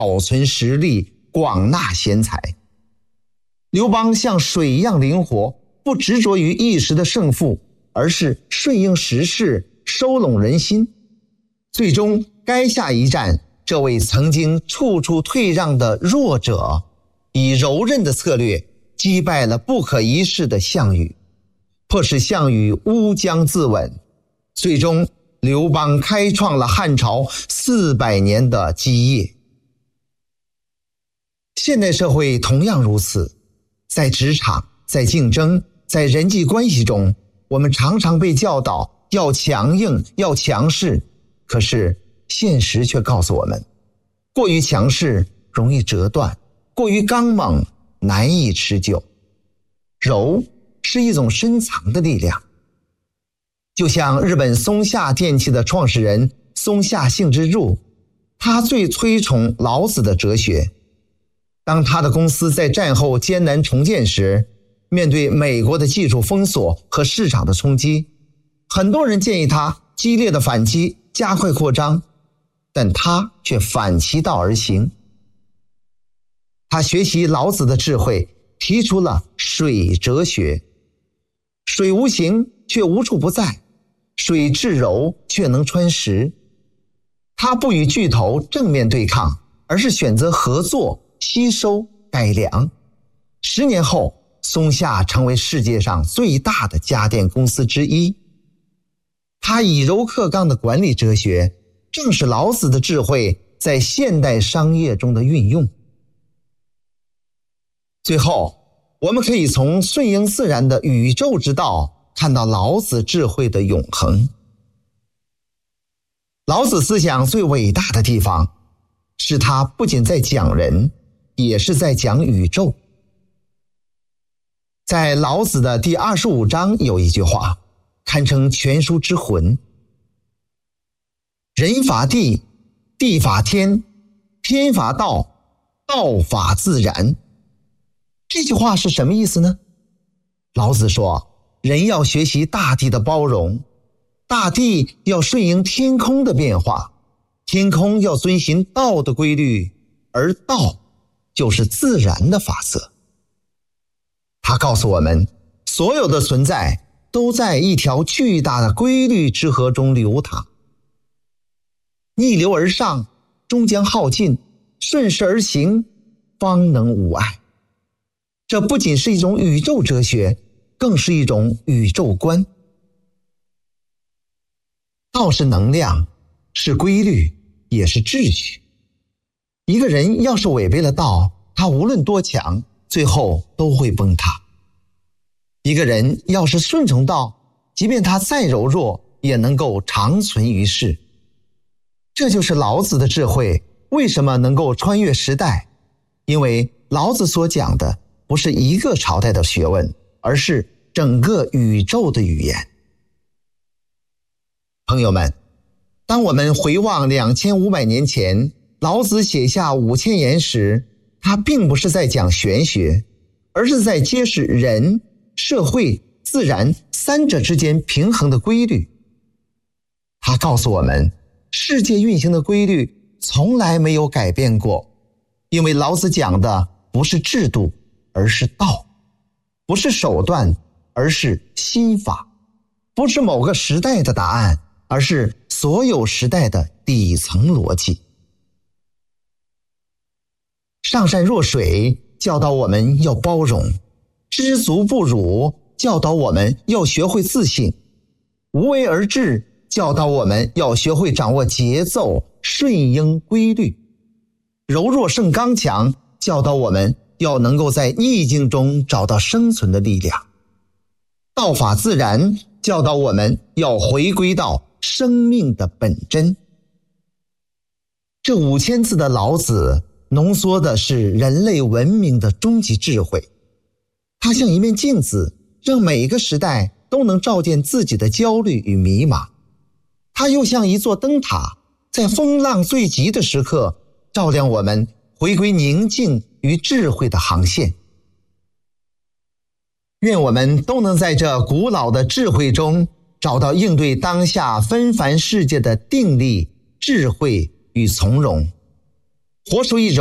保存实力，广纳贤才。刘邦像水一样灵活，不执着于一时的胜负，而是顺应时势，收拢人心。最终垓下一战，这位曾经处处退让的弱者，以柔韧的策略击败了不可一世的项羽，迫使项羽乌江自刎。最终刘邦开创了汉朝400年的基业。现代社会同样如此，在职场，在竞争，在人际关系中，我们常常被教导要强硬，要强势，可是现实却告诉我们，过于强势容易折断，过于刚猛难以持久。柔是一种深藏的力量，就像日本松下电器的创始人松下幸之助，他最推崇老子的哲学。当他的公司在战后艰难重建时，面对美国的技术封锁和市场的冲击，很多人建议他激烈的反击，加快扩张，但他却反其道而行。他学习老子的智慧，提出了水哲学。水无形却无处不在，水至柔却能穿石。他不与巨头正面对抗，而是选择合作，吸收改良。10年后，松下成为世界上最大的家电公司之一。他以柔克刚的管理哲学，正是老子的智慧在现代商业中的运用。最后，我们可以从顺应自然的宇宙之道看到老子智慧的永恒。老子思想最伟大的地方，是他不仅在讲人，也是在讲宇宙。在老子的第25章有一句话，堪称全书之魂：人法地，地法天，天法道，道法自然。这句话是什么意思呢？老子说，人要学习大地的包容，大地要顺应天空的变化，天空要遵循道的规律，而道就是自然的法则。他告诉我们，所有的存在都在一条巨大的规律之河中流淌，逆流而上，终将耗尽；顺势而行，方能无碍。这不仅是一种宇宙哲学，更是一种宇宙观。道是能量，是规律，也是秩序。一个人要是违背了道，他无论多强，最后都会崩塌。一个人要是顺从道，即便他再柔弱，也能够长存于世。这就是老子的智慧为什么能够穿越时代，因为老子所讲的不是一个朝代的学问，而是整个宇宙的语言。朋友们，当我们回望2500年前老子写下5000言时，他并不是在讲玄学，而是在揭示人、社会、自然三者之间平衡的规律。他告诉我们，世界运行的规律从来没有改变过，因为老子讲的不是制度，而是道；不是手段，而是心法；不是某个时代的答案，而是所有时代的底层逻辑。上善若水教导我们要包容，知足不辱教导我们要学会自信，无为而治教导我们要学会掌握节奏，顺应规律，柔弱胜刚强教导我们要能够在逆境中找到生存的力量，道法自然教导我们要回归到生命的本真。这5000字的老子浓缩的是人类文明的终极智慧，它像一面镜子，让每一个时代都能照见自己的焦虑与迷茫。它又像一座灯塔，在风浪最急的时刻照亮我们回归宁静与智慧的航线。愿我们都能在这古老的智慧中找到应对当下纷繁世界的定力、智慧与从容。 活出一种